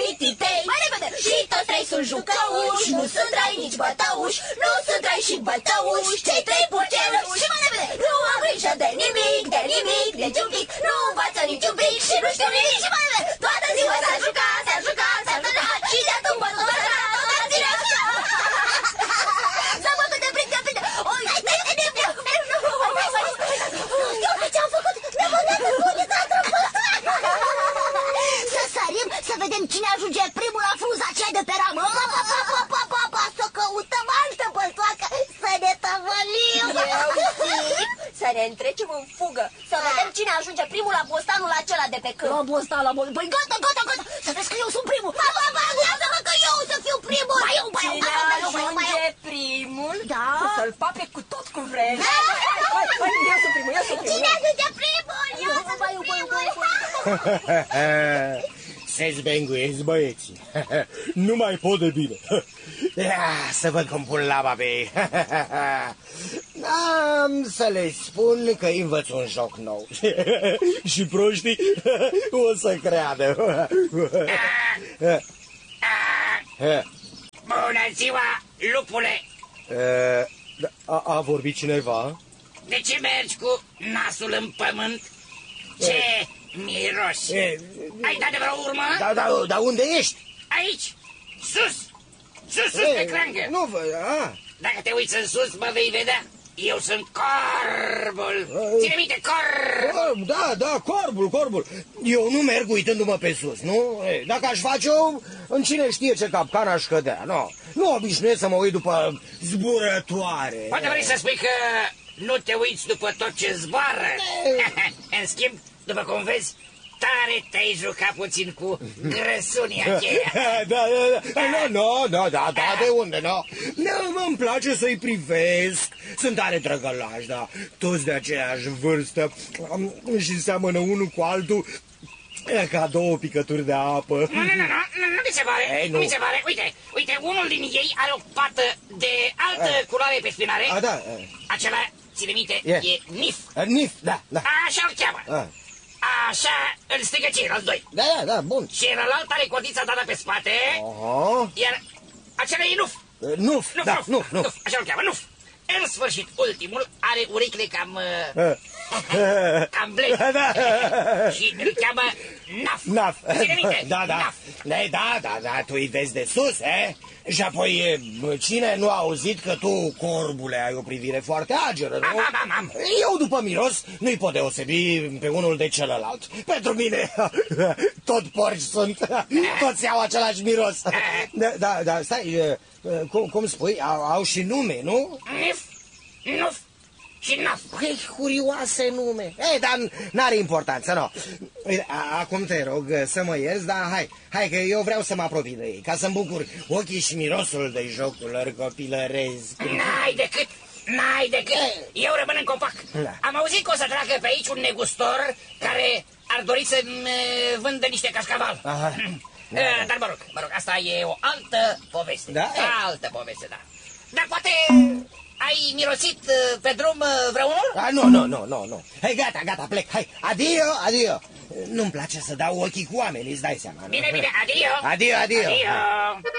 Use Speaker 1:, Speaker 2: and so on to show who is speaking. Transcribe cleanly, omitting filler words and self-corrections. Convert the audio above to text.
Speaker 1: mititei. Mai repede! Și toți trei sunt jucăuși, nu sunt dragi nici bătăuși, nu sunt dragi și bătăuși, cei trei purceluși. Și mai repede! Nu am grijă de nimic, nici un pic, nu învață nici un pic și nu știu nimic. Și mai repede! Toată ziua s-a jucat, s-a jucat, s-a jucat și de atunci bătut toată ziua. Să văd cât de prind, că prinde! Oi, ce-am făcut? Să sărim, să vedem cine ajunge primul la frunza aceea de pe ramă. Să căutăm altă băltoacă, să ne tăvălim. Să ne întrecem în fugă, să vedem cine ajunge primul la bostanul acela de pe câmp. La bostan, Păi gata, să vezi că eu sunt primul. Lasă-mă că eu să fiu primul. Cine ajunge primul, să-l pape cu tot cu vreme. Eu sunt primul. Cine ajunge primul? Eu sunt primul.
Speaker 2: Se zbenguiesc băieții. Nu mai pot de bine. Să văd cum pun laba pe ei. Am să le spun că învăț un joc nou. Și proștii o să creadă.
Speaker 3: Bună ziua, lupule!
Speaker 2: A vorbit cineva?
Speaker 3: De ce mergi cu nasul în pământ? Ce miros! Ai dat de vreo urmă?
Speaker 2: Dar unde ești?
Speaker 3: Aici, sus pe creangă.
Speaker 2: Nu văd,
Speaker 3: Dacă te uiți în sus, mă vei vedea. Eu sunt corbul. Ține minte, corb.
Speaker 2: Da, corbul. Eu nu merg uitându-mă pe sus, nu? Dacă aș face-o, în cine știe ce capcan aș cădea, nu obișnuiesc să mă uit după zburătoare.
Speaker 3: Poate vrei să spui că nu te uiți după tot ce zboară. În schimb, după cum vezi, tare te-ai jucat puțin cu grăsunii aceia.
Speaker 2: Da, de unde, îmi place să-i privesc. Sunt tare drăgălași, da. Toți de aceeași vârstă și seamănă unul cu altul ca două picături de apă.
Speaker 3: Nu mi se pare, nu mi se pare. Uite, unul din ei are o pată de altă culoare pe spinare. Acela, ține minte, e Nif.
Speaker 2: Nif, da.
Speaker 3: Așa-l cheamă. Așa îl strigă ceilalți doi.
Speaker 2: Da, bun.
Speaker 3: Și celălalt are codița dată pe spate. Iar acela e Nuf. Nuf. Așa-l cheamă, Nuf. În sfârșit, ultimul are urechile cam blede. Și îl cheamă Naf. Ține minte?
Speaker 2: Da, tu îi vezi de sus, Și apoi, cine nu a auzit că tu, corbule, ai o privire foarte ageră, nu?
Speaker 3: Am.
Speaker 2: Eu, după miros, nu-i pot deosebi pe unul de celălalt. Pentru mine, tot porci sunt, toți au același miros. Da, stai, cum spui, au și nume, nu?
Speaker 3: Nuf și Naf.
Speaker 2: Păi, curioase nume. Dar n-are importanță, nu. Acum te rog să mă ierți, dar hai că eu vreau să mă apropii de ei, ca să-mi bucur ochii și mirosul de jocul lor copilăresc.
Speaker 3: N-ai decât. Eu rămân în copac. Am auzit că o să treacă pe aici un negustor care ar dori să-mi vândă niște cașcaval. Dar mă rog, asta e o altă poveste. Altă poveste, da. Dar poate ai mirosit pe drum vreunul?
Speaker 2: Nu. Hai, gata, plec. Hai, adio. Nu-mi place să dau ochii cu oamenii, îți dai seama.
Speaker 3: Bine, adio.
Speaker 2: Adio.